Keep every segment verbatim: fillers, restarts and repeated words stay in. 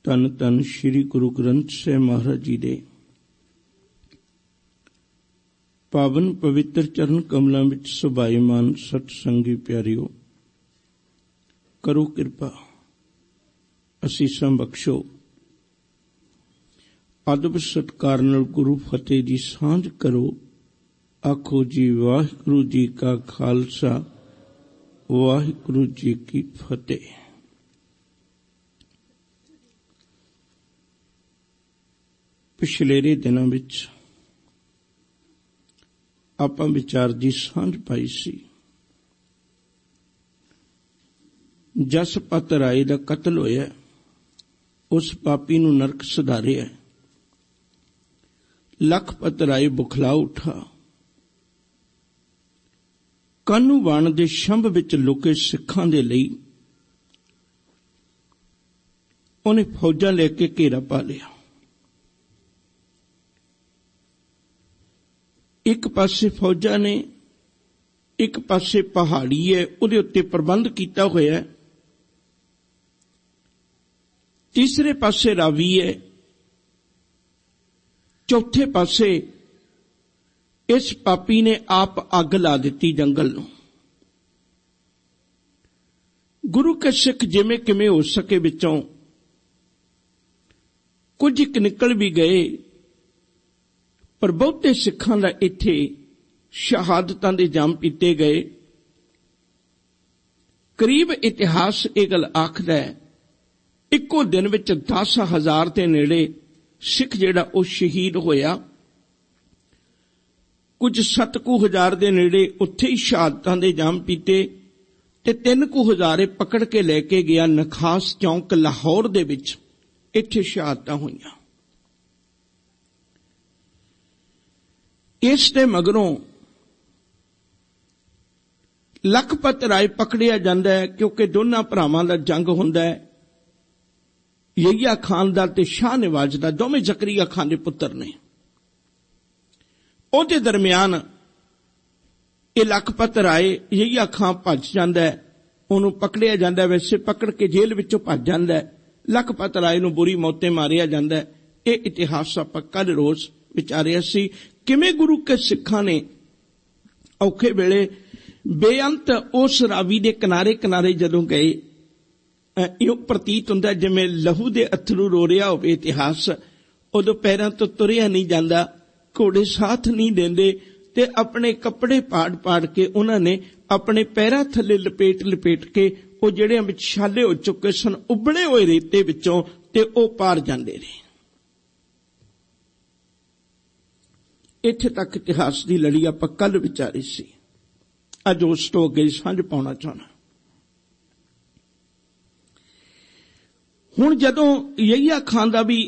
ਧੰਨ ਧੰਨ ਸ਼੍ਰੀ ਗੁਰੂ ਗ੍ਰੰਥ ਸਾਹਿਬ ਮਹਾਰਾਜ ਜੀ ਦੇ ਪਾਵਨ ਪਵਿੱਤਰ ਚਰਨ ਕਮਲਾਂ ਵਿੱਚ ਸੁਭਾਈਮਾਨ ਸਤ ਸੰਗੀ ਪਿਆਰਿਓ, ਕਰੋ ਕਿਰਪਾ, ਅਸੀਸਾਂ ਬਖਸ਼ੋ। ਅਦਬ ਸਤਿਕਾਰ ਨਾਲ ਗੁਰੂ ਫਤਿਹ ਦੀ ਸਾਂਝ ਕਰੋ। ਆਖੋ ਜੀ ਵਾਹਿਗੁਰੂ ਜੀ ਕਾ ਖਾਲਸਾ, ਵਾਹਿਗੁਰੂ ਜੀ ਕੀ ਫਤਿਹ। ਪਿਛਲੇਰੇ ਦਿਨਾਂ ਵਿੱਚ ਆਪਾਂ ਵਿਚਾਰ ਦੀ ਸਾਂਝ ਪਾਈ ਸੀ। ਜਸਪਤ ਰਾਏ ਦਾ ਕਤਲ ਹੋਇਆ, ਉਸ ਪਾਪੀ ਨੂੰ ਨਰਕ ਸਿਧਾਰਿਆ। ਲਖਪਤ ਰਾਏ ਬੁਖਲਾ ਉਠਾ, ਕਾਨੂੰ ਬਾਣ ਦੇ ਸ਼ੰਭ ਵਿੱਚ ਲੁਕੇ ਸਿੱਖਾਂ ਦੇ ਲਈ ਉਹਨੇ ਫੌਜਾਂ ਲੈ ਕੇ ਘੇਰਾ ਪਾ ਲਿਆ। ਇੱਕ ਪਾਸੇ ਫੌਜਾਂ ਨੇ, ਇੱਕ ਪਾਸੇ ਪਹਾੜੀ ਹੈ, ਉਹਦੇ ਉੱਤੇ ਪ੍ਰਬੰਧ ਕੀਤਾ ਹੋਇਆ। ਤੀਸਰੇ ਪਾਸੇ ਰਾਵੀ ਹੈ, ਚੌਥੇ ਪਾਸੇ ਇਸ ਪਾਪੀ ਨੇ ਆਪ ਅੱਗ ਲਾ ਦਿੱਤੀ ਜੰਗਲ ਨੂੰ। ਗੁਰੂ ਕੇ ਸਿੱਖ ਜਿਵੇਂ ਕਿਵੇਂ ਹੋ ਸਕੇ ਵਿੱਚੋਂ ਕੁਝ ਇੱਕ ਨਿਕਲ ਵੀ ਗਏ, ਪਰ ਬਹੁਤੇ ਸਿੱਖਾਂ ਦਾ ਇੱਥੇ ਸ਼ਹਾਦਤਾਂ ਦੇ ਜਾਮ ਪੀਤੇ ਗਏ। ਕਰੀਬ ਇਤਿਹਾਸ ਇਹ ਗੱਲ ਆਖਦਾ ਹੈ, ਇੱਕੋ ਦਿਨ ਵਿੱਚ ਦਸ ਹਜ਼ਾਰ ਦੇ ਨੇੜੇ ਸਿੱਖ ਜਿਹੜਾ ਉਹ ਸ਼ਹੀਦ ਹੋਇਆ। ਕੁਝ ਸੱਤ ਕੁ ਹਜ਼ਾਰ ਦੇ ਨੇੜੇ ਉੱਥੇ ਹੀ ਸ਼ਹਾਦਤਾਂ ਦੇ ਜਾਮ ਪੀਤੇ, ਤੇ ਤਿੰਨ ਕੁ ਹਜ਼ਾਰੇ ਪਕੜ ਕੇ ਲੈ ਕੇ ਗਿਆ ਨਖਾਸ ਚੌਂਕ ਲਾਹੌਰ ਦੇ ਵਿੱਚ, ਇੱਥੇ ਸ਼ਹਾਦਤਾਂ ਹੋਈਆਂ। ਇਸ ਦੇ ਮਗਰੋਂ ਲਖਪਤ ਰਾਏ ਪਕੜਿਆ ਜਾਂਦਾ ਹੈ, ਕਿਉਂਕਿ ਦੋਨਾਂ ਭਰਾਵਾਂ ਦਾ ਜੰਗ ਹੁੰਦਾ ਹੈ, ਯਹੀਆ ਖਾਨ ਦਾ ਤੇ ਸ਼ਾਹ ਨਵਾਜ਼ ਦਾ। ਦੋਵੇਂ ਜ਼ਕਰੀਆ ਖਾਨ ਦੇ ਪੁੱਤਰ ਨੇ। ਉਹਦੇ ਦਰਮਿਆਨ ਇਹ ਲਖਪਤ ਰਾਏ, ਯਹੀਆ ਖਾਨ ਭੱਜ ਜਾਂਦਾ ਹੈ, ਉਹਨੂੰ ਪਕੜਿਆ ਜਾਂਦਾ। ਵੈਸੇ ਪਕੜ ਕੇ ਜੇਲ੍ਹ ਵਿੱਚੋਂ ਭੱਜ ਜਾਂਦਾ ਹੈ। ਲਖਪਤ ਰਾਏ ਨੂੰ ਬੁਰੀ ਮੌਤੇ ਮਾਰਿਆ ਜਾਂਦਾ ਹੈ। ਇਹ ਇਤਿਹਾਸ ਆਪਾਂ ਕੱਲ ਰੋਜ਼ ਵਿਚਾਰਿਆ ਸੀ, ਕਿਵੇਂ ਗੁਰੂ ਕੇ ਸਿੱਖਾਂ ਨੇ ਔਖੇ ਵੇਲੇ ਬੇਅੰਤ ਉਸ ਰਾਵੀ ਦੇ ਕਿਨਾਰੇ ਕਿਨਾਰੇ ਜਦੋਂ ਗਏ, ਇਹ ਪ੍ਰਤੀਤ ਹੁੰਦਾ ਜਿਵੇਂ ਲਹੂ ਦੇ ਅਥਰੂ ਰੋ ਰਿਹਾ ਹੋਵੇ ਇਤਿਹਾਸ। ਉਦੋਂ ਪੈਰਾਂ ਤੋਂ ਤੁਰਿਆ ਨਹੀਂ ਜਾਂਦਾ, ਘੋੜੇ ਸਾਥ ਨਹੀਂ ਦਿੰਦੇ, ਤੇ ਆਪਣੇ ਕੱਪੜੇ ਪਾੜ ਪਾੜ ਕੇ ਉਹਨਾਂ ਨੇ ਆਪਣੇ ਪੈਰਾਂ ਥੱਲੇ ਲਪੇਟ ਲਪੇਟ ਕੇ ਉਹ ਜਿਹੜੇ ਵਿੱਚ ਛਾਲੇ ਹੋ ਚੁੱਕੇ ਸਨ, ਉਬਲੇ ਹੋਏ ਰੇਤੇ ਵਿੱਚੋਂ, ਤੇ ਉਹ ਪਾਰ ਜਾਂਦੇ ਨੇ। ਇੱਥੇ ਤੱਕ ਇਤਿਹਾਸ ਦੀ ਲੜੀ ਆਪਾਂ ਕੱਲ ਵਿਚਾਰੀ ਸੀ। ਅੱਜ ਉਸ ਤੋਂ ਅੱਗੇ ਸਾਂਝ ਪਾਉਣਾ ਚਾਹੁੰਦਾ। ਹੁਣ ਜਦੋਂ ਯਹੀਆ ਖਾਨ ਦਾ ਵੀ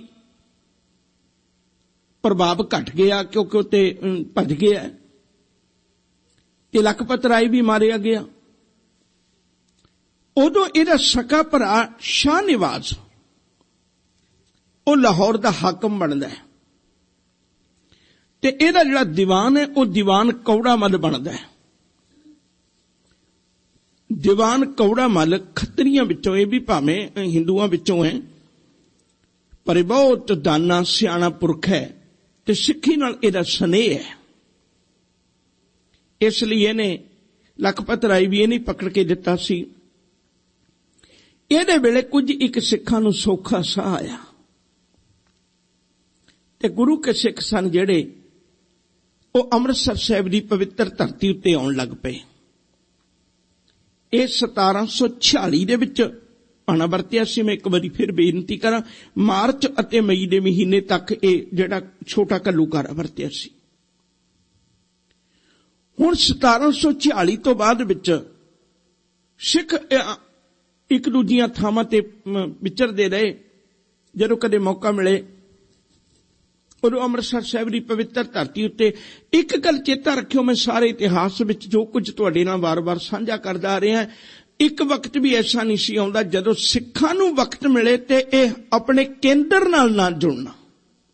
ਪ੍ਰਭਾਵ ਘਟ ਗਿਆ, ਕਿਉਂਕਿ ਉੱਤੇ ਭੱਜ ਗਿਆ, ਤੇ ਲਖਪਤ ਰਾਏ ਵੀ ਮਾਰਿਆ ਗਿਆ, ਉਦੋਂ ਇਹਦਾ ਸਕਾ ਭਰਾ ਸ਼ਾਹ ਨਵਾਜ਼ ਉਹ ਲਾਹੌਰ ਦਾ ਹਾਕਮ ਬਣਦਾ ਹੈ, ਤੇ ਇਹਦਾ ਜਿਹੜਾ ਦੀਵਾਨ ਹੈ ਉਹ ਦੀਵਾਨ ਕੌੜਾ ਮੱਲ ਬਣਦਾ ਹੈ। ਦੀਵਾਨ ਕੌੜਾ ਮੱਲ ਖੱਤਰੀਆਂ ਵਿੱਚੋਂ, ਇਹ ਵੀ ਭਾਵੇਂ ਹਿੰਦੂਆਂ ਵਿੱਚੋਂ ਹੈ, ਪਰ ਬਹੁਤ ਦਾਨਾ ਸਿਆਣਾ ਪੁਰਖ ਹੈ, ਤੇ ਸਿੱਖੀ ਨਾਲ ਇਹਦਾ ਸਨੇਹ ਹੈ। ਇਸ ਲਈ ਇਹਨੇ ਲਖਪਤ ਰਾਏ ਵੀ ਇਹ ਨਹੀਂ ਪਕੜ ਕੇ ਦਿੱਤਾ ਸੀ। ਇਹਦੇ ਵੇਲੇ ਕੁਝ ਇੱਕ ਸਿੱਖਾਂ ਨੂੰ ਸੌਖਾ ਸਾਹ ਆਇਆ, ਤੇ ਗੁਰੂ ਕੇ ਸਿੱਖ ਸਨ ਜਿਹੜੇ ਉਹ ਅੰਮ੍ਰਿਤਸਰ ਸਾਹਿਬ ਦੀ ਪਵਿੱਤਰ ਧਰਤੀ ਉੱਤੇ ਆਉਣ ਲੱਗ ਪਏ। ਇਹ ਸਤਾਰਾਂ ਸੌ ਛਿਆਲੀ ਦੇ ਵਿੱਚ ਆਣਾ ਵਰਤਿਆ ਸੀ। ਮੈਂ ਇੱਕ ਵਾਰੀ ਫਿਰ ਬੇਨਤੀ ਕਰਾਂ, ਮਾਰਚ ਅਤੇ ਮਈ ਦੇ ਮਹੀਨੇ ਤੱਕ ਇਹ ਜਿਹੜਾ ਛੋਟਾ ਘੱਲੂਘਾਰਾ ਵਰਤਿਆ ਸੀ। ਹੁਣ ਸਤਾਰਾਂ ਸੌ ਛਿਆਲੀ ਤੋਂ ਬਾਅਦ ਵਿੱਚ ਸਿੱਖ ਇੱਕ ਦੂਜੀਆਂ ਥਾਵਾਂ ਤੇ ਵਿਚਰਦੇ ਰਹੇ। ਜਦੋਂ ਕਦੇ ਮੌਕਾ ਮਿਲੇ ਉਦੋਂ ਅੰਮ੍ਰਿਤਸਰ ਸਾਹਿਬ ਦੀ ਪਵਿੱਤਰ ਧਰਤੀ ਉੱਤੇ ਇੱਕ ਗੱਲ ਚੇਤਾ ਰੱਖਿਓ, ਮੈਂ ਸਾਰੇ ਇਤਿਹਾਸ ਵਿੱਚ ਜੋ ਕੁਝ ਤੁਹਾਡੇ ਨਾਲ ਵਾਰ-ਵਾਰ ਸਾਂਝਾ ਕਰਦਾ ਆ ਰਿਹਾ, ਇੱਕ ਵਕਤ ਵੀ ਐਸਾ ਨਹੀਂ ਸੀ ਆਉਂਦਾ ਜਦੋਂ ਸਿੱਖਾਂ ਨੂੰ ਵਕਤ ਮਿਲੇ ਤੇ ਇਹ ਆਪਣੇ ਕੇਂਦਰ ਨਾਲ ਨਾ ਜੁੜਨਾ।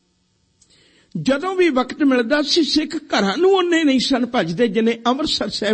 ਜਦੋਂ ਵੀ ਵਕਤ ਮਿਲਦਾ ਸੀ, ਸਿੱਖ ਘਰਾਂ ਨੂੰ ਉਹਨੇ ਨਹੀਂ ਸਨ ਭੱਜਦੇ ਜਿੰਨੇ ਅੰਮ੍ਰਿਤਸਰ ਸਾਹਿਬ